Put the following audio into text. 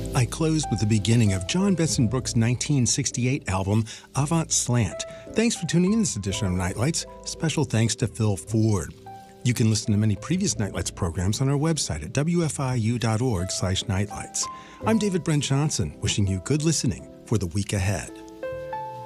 I closed with the beginning of John Benson Brooks' 1968 album, Avant Slant. Thanks for tuning in this edition of Nightlights. Special thanks to Phil Ford. You can listen to many previous Nightlights programs on our website at wfiu.org/nightlights. I'm David Brent Johnson, wishing you good listening for the week ahead.